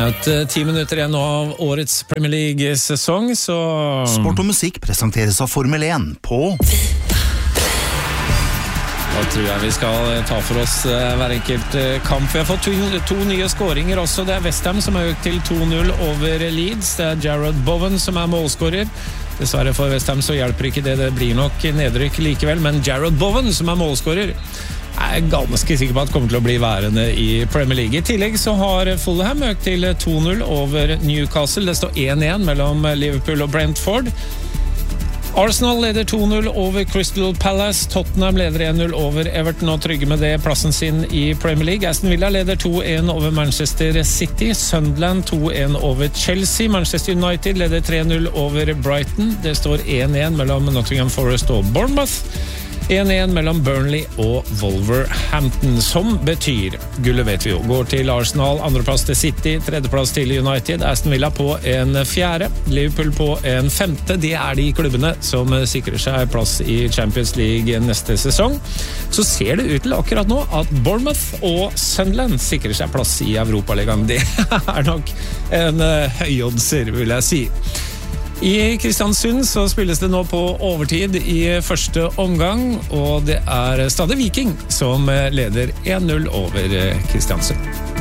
10 minutter igjen av årets Premier League-sesong, så... Sport og musikk presenteres av Formel 1 på... Da tror jeg vi skal ta for oss hver enkelt kamp. Vi har fått to nye skåringer også. Det West Ham som har økt til 2-0 over Leeds. Det Jarrod Bowen som målskårer. Dessverre for West Ham så hjelper ikke det. Det blir nok nedrykk likevel, men Jarrod Bowen som målskårer jeg ganske sikker på at kommer til å bli værende i Premier League. I tillegg så har Fulham økt til 2-0 over Newcastle. Det står 1-1 mellom Liverpool og Brentford. Arsenal leder 2-0 over Crystal Palace. Tottenham leder 1-0 over Everton og trygger med det plassen sin i Premier League. Aston Villa leder 2-1 over Manchester City. Sunderland 2-1 over Chelsea. Manchester United leder 3-0 over Brighton. Det står 1-1 mellom Nottingham Forest og Bournemouth. 1-1 mellom Burnley og Wolverhampton, som betyr, gullet vet vi jo, går til Arsenal, andreplass til City, tredjeplass til United, Aston Villa på en fjerde, Liverpool på en femte. Det de klubbene som sikrer seg plass i Champions League neste sesong. Så ser det ut til akkurat nå at Bournemouth og Sunderland sikrer seg plass i Europaligaen. Det nok en høyoddser, vil jeg si. I Kristiansund så spilles det nå på overtid i første omgang, og det Stade Viking som leder 1-0 over Kristiansund.